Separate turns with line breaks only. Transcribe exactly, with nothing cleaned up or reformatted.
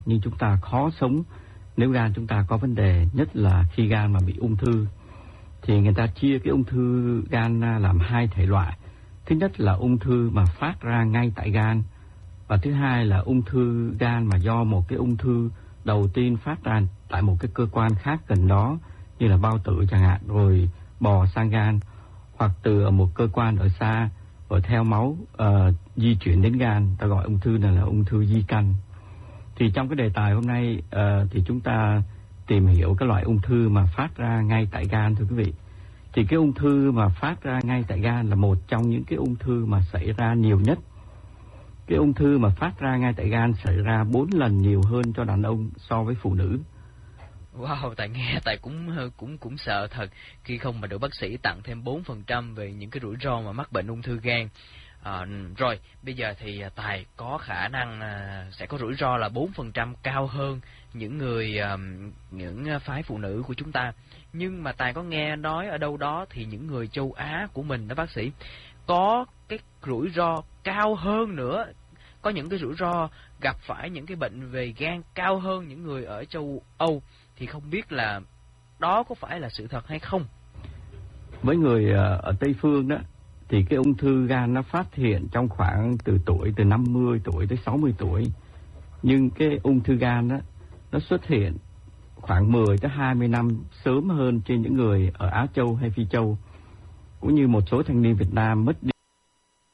nhưng chúng ta khó sống nếu gan chúng ta có vấn đề, nhất là khi gan mà bị ung thư. Thì người ta chia cái ung thư gan ra làm hai thể loại. Thứ nhất là ung thư mà phát ra ngay tại gan, và thứ hai là ung thư gan mà do một cái ung thư đầu tiên phát ra tại một cái cơ quan khác gần đó, như là bao tử chẳng hạn, rồi bò sang gan, hoặc từ một cơ quan ở xa rồi theo máu uh, di chuyển đến gan. Ta gọi ung thư này là ung thư di căn. Thì trong cái đề tài hôm nay uh, thì chúng ta tìm hiểu cái loại ung thư mà phát ra ngay tại gan, thưa quý vị. Thì cái ung thư mà phát ra ngay tại gan là một trong những cái ung thư mà xảy ra nhiều nhất. Cái ung thư mà phát ra ngay tại gan xảy ra bốn lần nhiều hơn cho đàn ông so với phụ nữ.
Wow, Tài nghe Tài cũng cũng cũng sợ thật khi không mà được bác sĩ tặng thêm bốn phần trăm về những cái rủi ro mà mắc bệnh ung thư gan. À, rồi, bây giờ thì Tài có khả năng à, sẽ có rủi ro là bốn phần trăm cao hơn những người à, những phái phụ nữ của chúng ta. Nhưng mà Tài có nghe nói ở đâu đó thì những người châu Á của mình đó bác sĩ có cái rủi ro cao hơn nữa, có những cái rủi ro gặp phải những cái bệnh về gan cao hơn những người ở châu Âu. Thì không biết là đó có phải là sự thật hay không?
Với người ở Tây Phương đó thì cái ung thư gan nó phát hiện trong khoảng từ tuổi từ năm mươi tuổi tới sáu mươi tuổi. Nhưng cái ung thư gan đó nó xuất hiện khoảng mười tới hai mươi năm sớm hơn trên những người ở Á Châu hay Phi Châu. Cũng như một số thanh niên Việt Nam mất đi